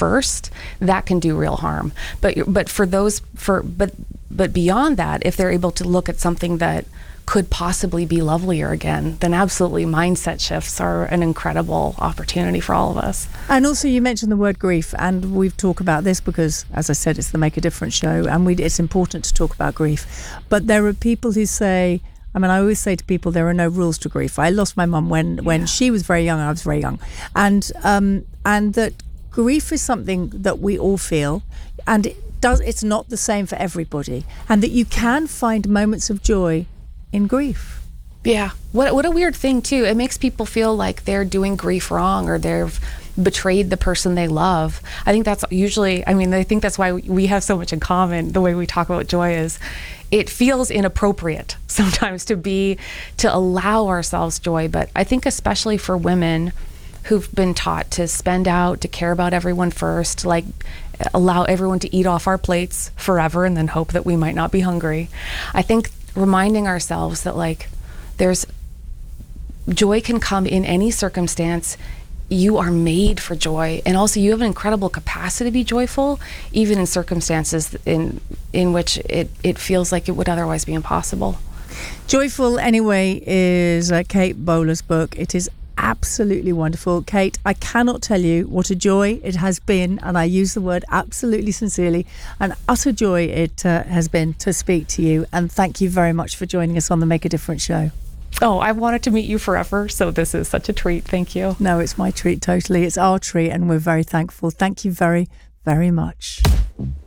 first, that can do real harm. But beyond that, if they're able to look at something that could possibly be lovelier again, then absolutely mindset shifts are an incredible opportunity for all of us. And also you mentioned the word grief, and we've talked about this because, as I said, it's the Make a Difference show, and it's important to talk about grief. But there are people who say, I mean, I always say to people, there are no rules to grief. I lost my mum when she was very young, I was very young. And that grief is something that we all feel, and it's not the same for everybody. And that you can find moments of joy in grief. Yeah. What a weird thing, too. It makes people feel like they're doing grief wrong, or they've betrayed the person they love. I think that's usually, I think that's why we have so much in common. The way we talk about joy is it feels inappropriate sometimes to allow ourselves joy. But I think especially for women who've been taught to spend out, to care about everyone first, like allow everyone to eat off our plates forever and then hope that we might not be hungry. I think reminding ourselves that there's joy can come in any circumstance. You are made for joy, and also you have an incredible capacity to be joyful, even in circumstances in which it feels like it would otherwise be impossible. Joyful Anyway is Kate Bowler's book. It is absolutely wonderful. Kate, I cannot tell you what a joy it has been, and I use the word absolutely sincerely, an utter joy it has been to speak to you, and thank you very much for joining us on the Make a Difference show. Oh, I've wanted to meet you forever, so this is such a treat. Thank you. No, it's my treat, totally. It's our treat, and we're very thankful. Thank you very, very much.